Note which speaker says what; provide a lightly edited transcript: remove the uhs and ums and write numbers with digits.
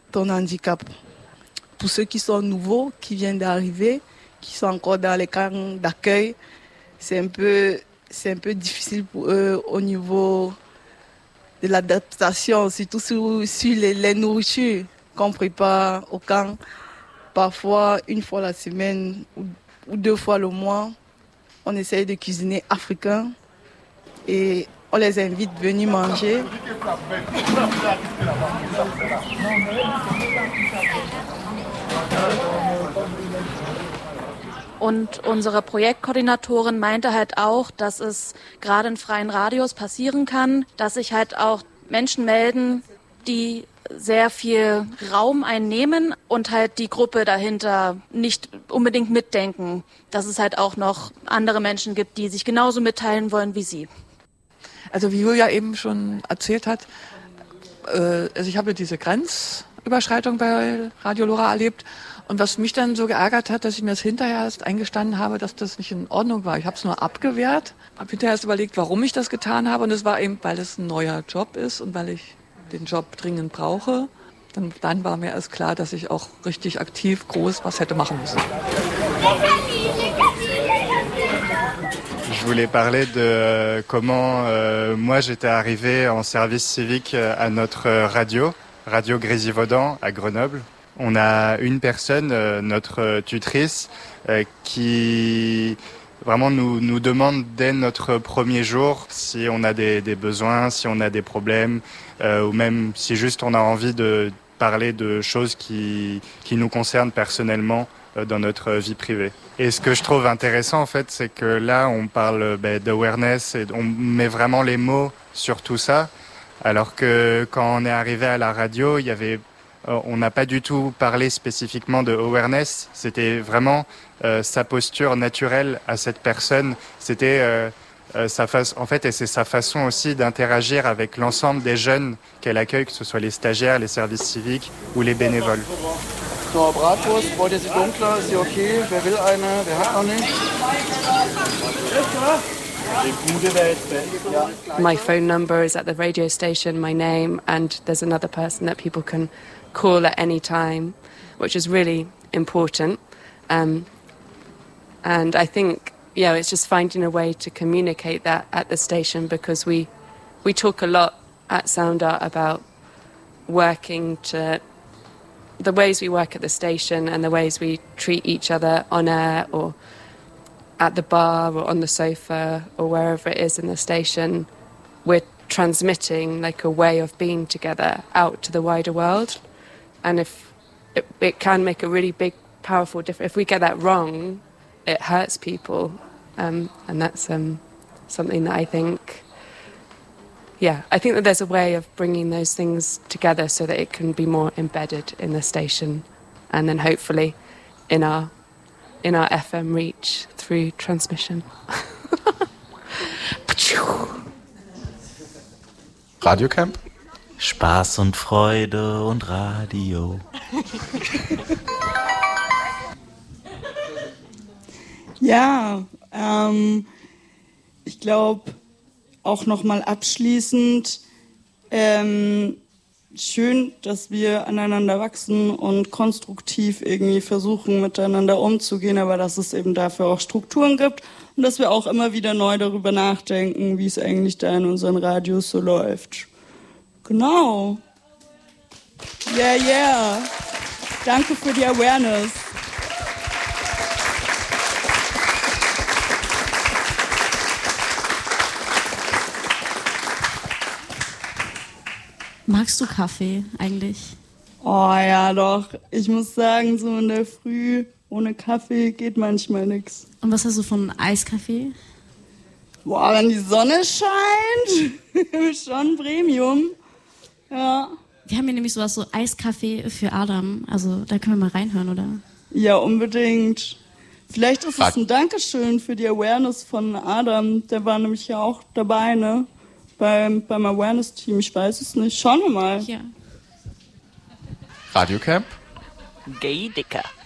Speaker 1: ton handicap. Pour ceux qui sont nouveaux, qui viennent d'arriver, qui sont encore dans les camps d'accueil, c'est un peu difficile pour eux au niveau de l'adaptation, surtout sur les nourritures qu'on prépare au camp. Parfois, une fois la semaine ou 2 fois le mois, on essaye de cuisiner africain et on les invite à venir manger.
Speaker 2: Und unsere Projektkoordinatorin meinte halt auch, dass es gerade in freien Radios passieren kann, dass sich halt auch Menschen melden, die sehr viel Raum einnehmen und halt die Gruppe dahinter nicht unbedingt mitdenken. Dass es halt auch noch andere Menschen gibt, die sich genauso mitteilen wollen wie sie.
Speaker 3: Also wie Julia eben schon erzählt hat, also ich habe diese Grenzüberschreitung bei Radio Lora erlebt. Und was mich dann so geärgert hat, dass ich mir das hinterher erst eingestanden habe, dass das nicht in Ordnung war. Ich habe es nur abgewehrt, habe hinterher erst überlegt, warum ich das getan habe. Und es war eben, weil es ein neuer Job ist und weil ich den Job dringend brauche. Dann war mir erst klar, dass ich auch richtig aktiv groß was hätte machen müssen.
Speaker 4: Je voulais parler de comment moi j'étais arrivé en service civique à notre Radio Grésivaudan à Grenoble. On a une personne, notre tutrice, qui vraiment nous demande dès notre premier jour si on a des besoins, si on a des problèmes, ou même si juste on a envie de parler de choses qui nous concernent personnellement dans notre vie privée. Et ce que je trouve intéressant en fait, c'est que là on parle d'awareness et on met vraiment les mots sur tout ça, alors que quand on est arrivé à la radio, on n'a pas du tout parlé spécifiquement de awareness, c'était vraiment sa posture naturelle à cette personne, c'était sa façon, en fait, et c'est sa façon aussi d'interagir avec l'ensemble des jeunes qu'elle accueille, que ce soit les stagiaires, les services civiques ou les bénévoles.
Speaker 5: So, Bratwurst, wollt ihr sie dunkler? Ist sie okay? Wer will eine? Wer hat noch nicht?
Speaker 6: My phone number is at the radio station, my name, and there's another person that people can call at any time, which is really important. And I think, it's just finding a way to communicate that at the station, because we talk a lot at Sound Art about working to the ways we work at the station and the ways we treat each other on air or at the bar or on the sofa or wherever it is in the station. We're transmitting like a way of being together out to the wider world. And if it can make a really big, powerful difference. If we get that wrong, it hurts people. And that's something that I think that there's a way of bringing those things together so that it can be more embedded in the station and then hopefully in our FM reach through transmission.
Speaker 7: Radiocamp?
Speaker 8: Spaß und Freude und Radio.
Speaker 1: Ja, ich glaube, auch nochmal abschließend, schön, dass wir aneinander wachsen und konstruktiv irgendwie versuchen, miteinander umzugehen, aber dass es eben dafür auch Strukturen gibt und dass wir auch immer wieder neu darüber nachdenken, wie es eigentlich da in unseren Radios so läuft. Genau. Yeah. Danke für die Awareness.
Speaker 9: Magst du Kaffee eigentlich?
Speaker 1: Oh ja, doch. Ich muss sagen, so in der Früh ohne Kaffee geht manchmal nix.
Speaker 9: Und was hast du von Eiskaffee?
Speaker 1: Boah, wenn die Sonne scheint, schon Premium. Ja.
Speaker 9: Wir haben hier nämlich sowas, so Eiskaffee für Adam. Also da können wir mal reinhören, oder?
Speaker 1: Ja, unbedingt. Vielleicht ist es ein Dankeschön für die Awareness von Adam. Der war nämlich ja auch dabei, ne? Beim Awareness-Team, ich weiß es nicht. Schauen wir mal.
Speaker 9: Ja.
Speaker 7: Radiocamp?
Speaker 8: Gay Dicker.